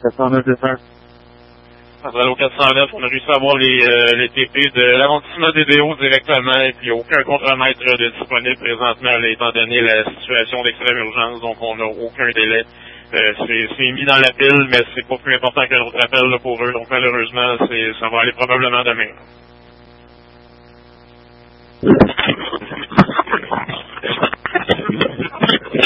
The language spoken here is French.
409 défense. Centrale au 409, on a réussi à avoir les TP de l'arrondissement d'Idéo directement, et puis aucun contre-maître de disponible présentement, étant donné la situation d'extrême urgence, donc on n'a aucun délai. C'est mis dans la pile, mais c'est pas plus important qu'un autre appel là, pour eux, donc malheureusement, ça va aller probablement demain.